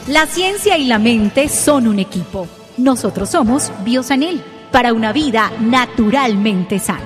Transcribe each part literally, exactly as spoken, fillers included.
La ciencia y la mente son un equipo. Nosotros somos Biosanel, para una vida naturalmente sana.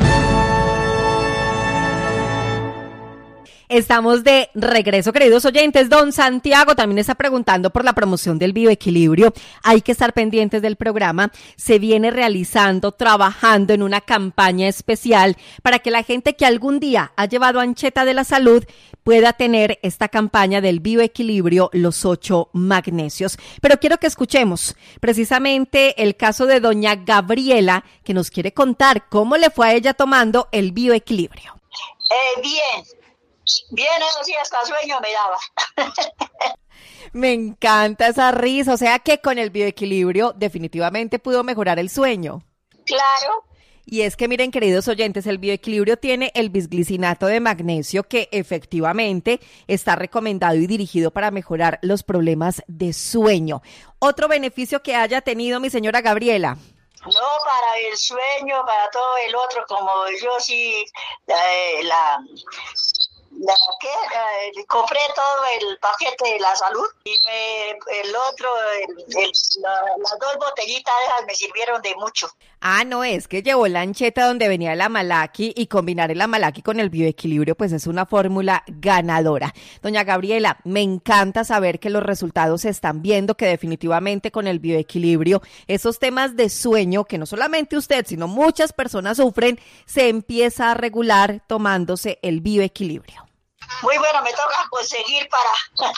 Estamos de regreso, queridos oyentes. Don Santiago también está preguntando por la promoción del bioequilibrio. Hay que estar pendientes del programa. Se viene realizando, trabajando en una campaña especial para que la gente que algún día ha llevado ancheta de la salud pueda tener esta campaña del bioequilibrio, los ocho magnesios. Pero quiero que escuchemos precisamente el caso de doña Gabriela, que nos quiere contar cómo le fue a ella tomando el bioequilibrio. Eh, bien. Bien, eso sí, hasta sueño me daba. Me encanta esa risa, o sea que con el bioequilibrio definitivamente pudo mejorar el sueño. Claro. Y es que miren, queridos oyentes, el bioequilibrio tiene el bisglicinato de magnesio que efectivamente está recomendado y dirigido para mejorar los problemas de sueño. Otro beneficio que haya tenido mi señora Gabriela. No, para el sueño, para todo el otro, como yo sí, eh, la... La, ¿qué? Eh, compré todo el paquete de la salud y me, el otro, el, el, la, las dos botellitas esas me sirvieron de mucho. Ah, no, es que llevó la ancheta donde venía el Amalaki y combinar el Amalaki con el bioequilibrio pues es una fórmula ganadora. Doña Gabriela, me encanta saber que los resultados se están viendo, que definitivamente con el bioequilibrio esos temas de sueño que no solamente usted sino muchas personas sufren, se empieza a regular tomándose el bioequilibrio. Muy bueno, me toca conseguir para,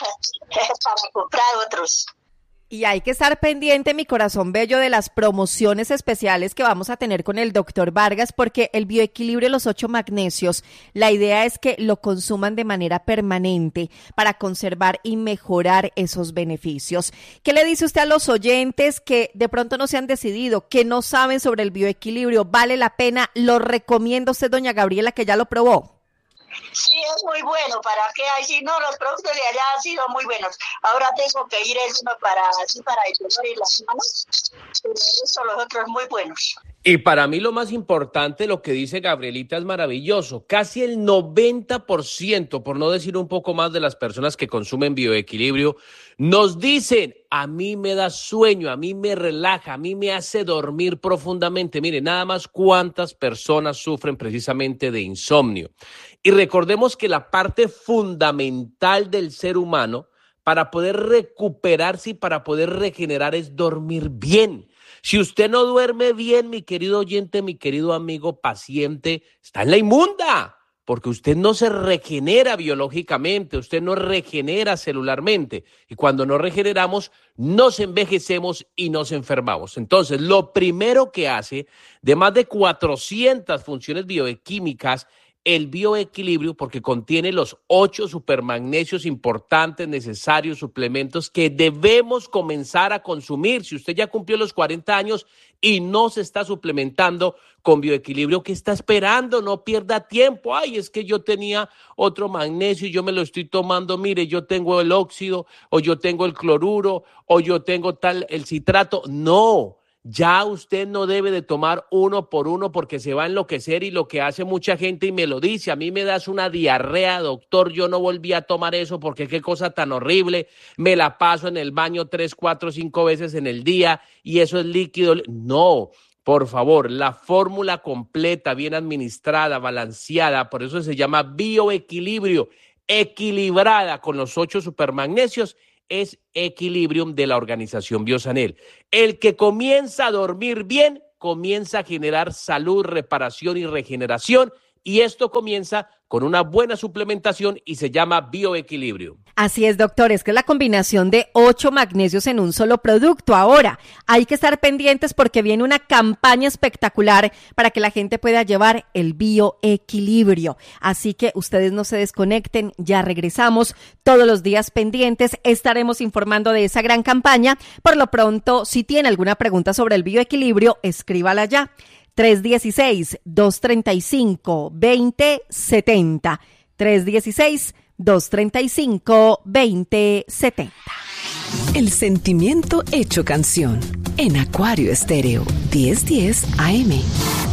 para comprar otros. Y hay que estar pendiente, mi corazón bello, de las promociones especiales que vamos a tener con el doctor Vargas, porque el bioequilibrio, los ocho magnesios, la idea es que lo consuman de manera permanente para conservar y mejorar esos beneficios. ¿Qué le dice usted a los oyentes que de pronto no se han decidido, que no saben sobre el bioequilibrio? ¿Vale la pena? ¿Lo recomienda usted, doña Gabriela, que ya lo probó? Sí, es muy bueno. ¿Para qué? Ay, sí, no, los productos de allá han sido muy buenos. Ahora tengo que ir eso para, así para el dolor y las manos, pero eso los otros muy buenos. Y para mí lo más importante, lo que dice Gabrielita es maravilloso. Casi el noventa por ciento, por no decir un poco más, de las personas que consumen bioequilibrio nos dicen, a mí me da sueño, a mí me relaja, a mí me hace dormir profundamente. Mire, nada más cuántas personas sufren precisamente de insomnio. Y recordemos que la parte fundamental del ser humano para poder recuperarse y para poder regenerar es dormir bien. Si usted no duerme bien, mi querido oyente, mi querido amigo paciente, está en la inmunda, porque usted no se regenera biológicamente, usted no regenera celularmente. Y cuando no regeneramos, nos envejecemos y nos enfermamos. Entonces, lo primero que hace, de más de cuatrocientas funciones bioquímicas, el bioequilibrio, porque contiene los ocho supermagnesios importantes, necesarios, suplementos que debemos comenzar a consumir. Si usted ya cumplió los cuarenta años y no se está suplementando con bioequilibrio, ¿qué está esperando? No pierda tiempo. Ay, es que yo tenía otro magnesio y yo me lo estoy tomando. Mire, yo tengo el óxido, o yo tengo el cloruro, o yo tengo tal, el citrato. No. Ya usted no debe de tomar uno por uno porque se va a enloquecer, y lo que hace mucha gente, y me lo dice, a mí me das una diarrea, doctor, yo no volví a tomar eso porque qué cosa tan horrible, me la paso en el baño tres, cuatro, cinco veces en el día y eso es líquido. No, por favor, la fórmula completa, bien administrada, balanceada, por eso se llama bioequilibrio, equilibrada con los ocho supermagnesios, es Equilibrium de la organización Biosanel. El que comienza a dormir bien, comienza a generar salud, reparación y regeneración, y esto comienza con una buena suplementación y se llama bioequilibrio. Así es, doctor, es que es la combinación de ocho magnesios en un solo producto. Ahora, hay que estar pendientes porque viene una campaña espectacular para que la gente pueda llevar el bioequilibrio. Así que ustedes no se desconecten, ya regresamos todos los días pendientes, estaremos informando de esa gran campaña. Por lo pronto, si tiene alguna pregunta sobre el bioequilibrio, escríbala ya. tres uno seis, dos tres cinco, dos cero siete cero. tres uno seis, dos tres cinco, dos cero siete cero. El sentimiento hecho canción. En Acuario Estéreo, diez diez A M.